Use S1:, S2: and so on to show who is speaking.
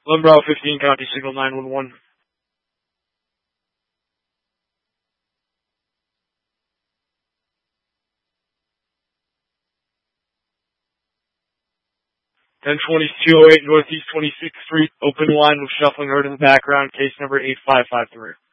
S1: Bravo 15, copy signal 911. 102208 Northeast 26th Street, open line with shuffling heard in the background, case number 8553.